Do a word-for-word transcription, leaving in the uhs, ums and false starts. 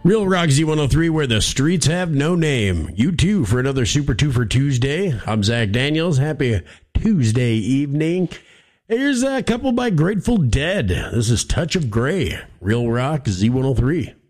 Real Rock Z one oh three, where the streets have no name. You too for another Super Two for Tuesday. I'm Zach Daniels. Happy Tuesday evening. Here's a couple by Grateful Dead. This is Touch of Grey. Real Rock Z one oh three.